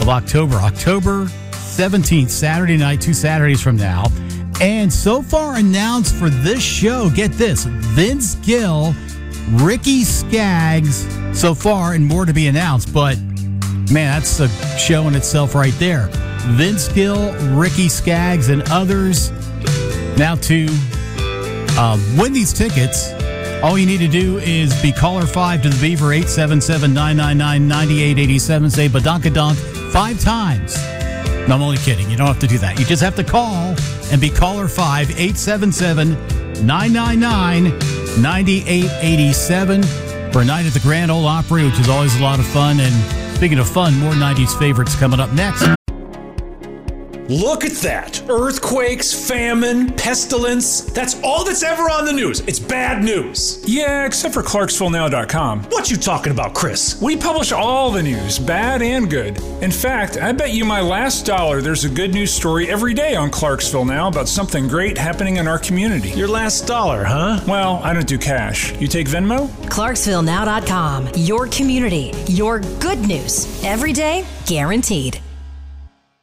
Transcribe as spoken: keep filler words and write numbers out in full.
October. October seventeenth, Saturday night, two Saturdays from now. And so far announced for this show, get this, Vince Gill, Ricky Skaggs so far, and more to be announced. But, man, that's a show in itself right there. Vince Gill, Ricky Skaggs, and others. Now to uh, win these tickets, all you need to do is be caller five to the Beaver, eight seven seven, nine nine nine, nine eight eight seven. Say badonkadonk five times. No, I'm only kidding. You don't have to do that. You just have to call and be caller five, eight seven seven, nine nine nine, nine eight eight seven for a night at the Grand Ole Opry, which is always a lot of fun. And speaking of fun, more nineties favorites coming up next. Look at that. Earthquakes, famine, pestilence. That's all that's ever on the news. It's bad news. Yeah, except for Clarksville Now dot com. What you talking about, Chris? We publish all the news, bad and good. In fact, I bet you my last dollar there's a good news story every day on Clarksville Now about something great happening in our community. Your last dollar, huh? Well, I don't do cash. You take Venmo? Clarksville Now dot com. Your community. Your good news. Every day, guaranteed.